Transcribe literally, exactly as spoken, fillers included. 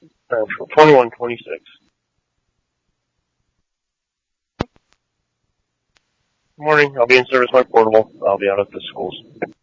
Uh, twenty-one twenty-six. Good morning. I'll be in service by portable. I'll be out at the schools.